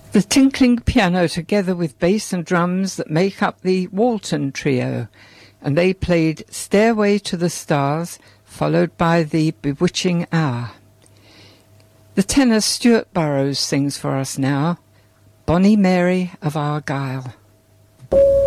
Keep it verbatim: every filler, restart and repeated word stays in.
The tinkling piano together with bass and drums that make up the Walton Trio, and they played Stairway to the Stars, followed by the Bewitching Hour. The tenor Stuart Burrows sings for us now, Bonnie Mary of Argyle.